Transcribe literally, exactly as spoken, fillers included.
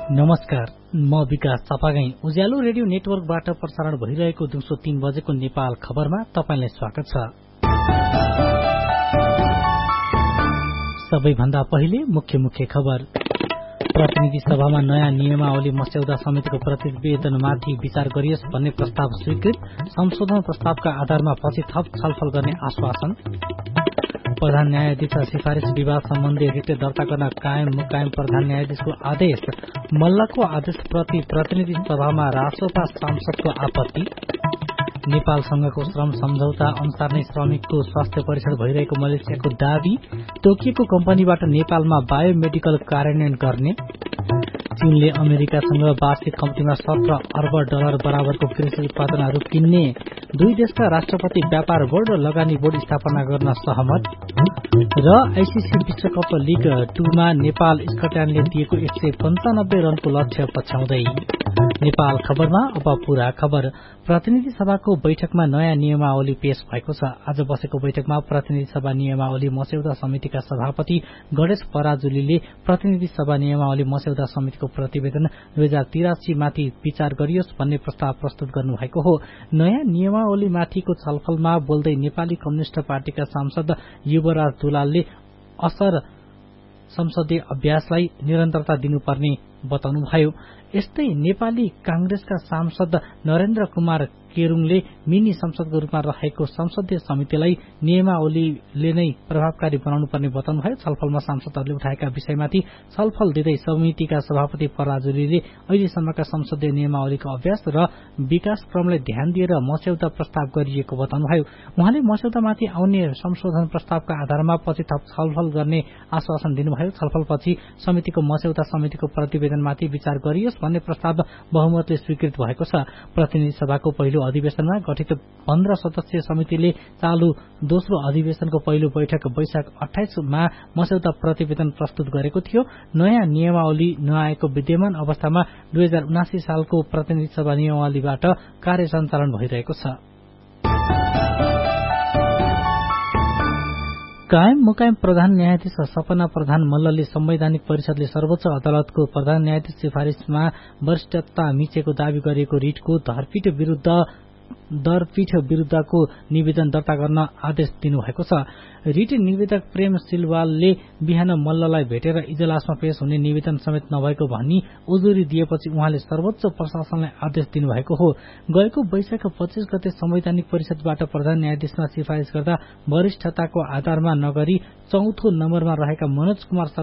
नमस्कार, म विकास चपागाई। उज्यालो रेडियो नेटवर्कबाट प्रसारण भइरहेको दिउँसो तीन बजेको नेपाल खबरमा तपाईंलाई स्वागत छ। सबैभन्दा पहिले मुख्य मुख्य खबर। प्रतिनिधि सभामा नयाँ नियमावली मस्यौदा समितिको प्रतिवेदनमाथि विचार गरियोस् भन्ने प्रस्ताव स्वीकृत। संशोधन प्रस्तावका आधारमा पछि थप छलफल गर्ने आश्वासन। प्रधान न्यायाधीश सिफारिश विवाद सम्बन्धी रिट दर्ता गर्न कायम मुकायम प्रधान न्यायाधीशको आदेश। मल्लको आदेशप्रति प्रतिनिधि सभामा रासोपा सांसदको आपत्ति। नेपालसँगको श्रम सम्झौता अनुसार नै श्रमिकको स्वास्थ्य परीक्षण भइरहेको मलेसियाको दावी। तोकिएको कम्पनीबाट नेपालमा बायोमेडिकल कार्यान्वयन गर्ने। चीनले अमेरिकासँग वार्षिक कम्तीमा सत्र अर्ब डलर बराबरको कृषि उत्पादनहरू किन्ने। दुई देशका राष्ट्रपति व्यापार बोर्ड र लगानी बोर्ड स्थापना गर्न सहमत। र आईसीसी विश्वकप लीग टूमा नेपाल स्कटल्याण्डले दिएको एक सय पञ्चानब्बे रनको लक्ष्य पछ्याउँदै। नेपाल खबरमा अब पूरा खबर। प्रतिनिधि सभाको बैठकमा नयाँ नियमावली पेश भएको छ। आज बसेको बैठकमा प्रतिनिधि सभा नियमावली मस्यौदा समितिका सभापति गणेश पराजुलीले प्रतिनिधि सभा नियमावली मस्यौदा समितिको प्रतिवेदन दुई हजार तिरासी माथि विचार गरियोस् भन्ने प्रस्ताव प्रस्तुत गर्नुभएको हो। नयाँ नियमावलीमाथिको छलफलमा बोल्दै नेपाली कम्युनिष्ट पार्टीका सांसद युवराज दुलालले असर संसदीय अभ्यासलाई निरन्तरता दिनुपर्ने बताउनुभयो। यस्तै नेपाली कांग्रेसका सांसद नरेन्द्र कुमार केरूङले मिनी संसदको रूपमा रहेको संसदीय समितिलाई नियमावलीले नै प्रभावकारी बनाउनुपर्ने बताउनुभयो। छलफलमा सांसदहरूले उठाएका विषयमाथि छलफल दिँदै समितिका सभापति पराजुलीले अहिलेसम्मका संसदीय नियमावलीको अभ्यास र विकास क्रमलाई ध्यान दिएर मस्यौदा प्रस्ताव गरिएको बताउनुभयो। उहाँले मस्यौदामाथि आउने संशोधन प्रस्तावका आधारमा पछि थप छलफल गर्ने आश्वासन दिनुभयो। छलफलपछि समितिको मस्यौदा समितिको प्रतिवेदनमाथि विचार गरियोस् भन्ने प्रस्ताव बहुमतले स्वीकृत भएको छ। प्रतिनिधि सभाको पहिलो अधिवेशनमा गठित पन्ध्र सदस्यीय समितिले चालू दोस्रो अधिवेशनको पहिलो बैठक वैशाख अठाइसमा मस्यौदा प्रतिवेदन प्रस्तुत गरेको थियो। नयाँ नियमावली नआएको विद्यमान अवस्थामा दुई हजार उनासी सालको प्रतिनिधि सभा नियमावलीबाट कार्य सञ्चालन भइरहेको छ। कायम मुकायम प्रधान न्यायाधीश सपना प्रधान मल्लले संवैधानिक परिषदले सर्वोच्च अदालतको प्रधान न्यायाधीश सिफारिशमा वरिष्ठता मिचेको दावी गरिएको रिटको धरपीठ विरूद्ध दरपीठ विरूद्धको निवेदन दर्ता गर्न आदेश दिनुभएको छ। रिट निवेदक प्रेम सिलवालले बिहान मल्ललाई भेटेर इजलासमा पेश हुने निवेदन समेत नभएको भनी उजुरी दिएपछि उहाँले सर्वोच्च प्रशासनलाई आदेश दिनुभएको हो। गएको वैशाख पच्चीस गते संवैधानिक परिषदबाट प्रधान न्यायाधीशमा सिफारिश गर्दा वरिष्ठताको आधारमा नगरी चौथो नम्बरमा रहेका मनोज कुमार